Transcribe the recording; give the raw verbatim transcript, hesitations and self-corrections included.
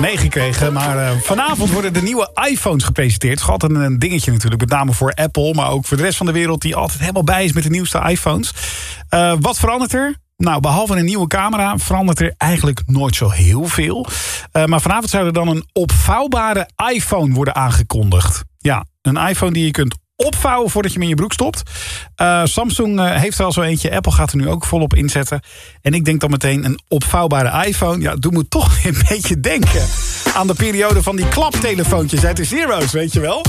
meegekregen. Maar uh, vanavond worden de nieuwe iPhones gepresenteerd. Het is altijd een dingetje natuurlijk. Met name voor Apple, maar ook voor de rest van de wereld... die altijd helemaal bij is met de nieuwste iPhones. Uh, wat verandert er? Nou, behalve een nieuwe camera verandert er eigenlijk nooit zo heel veel. Uh, maar vanavond zou er dan een opvouwbare iPhone worden aangekondigd. Ja, een iPhone die je kunt opvouwen voordat je hem in je broek stopt. Uh, Samsung uh, heeft er al zo eentje. Apple gaat er nu ook volop inzetten. En ik denk dan meteen een opvouwbare iPhone. Ja, doet me toch een beetje denken aan de periode van die klaptelefoontjes uit de Zero's, weet je wel?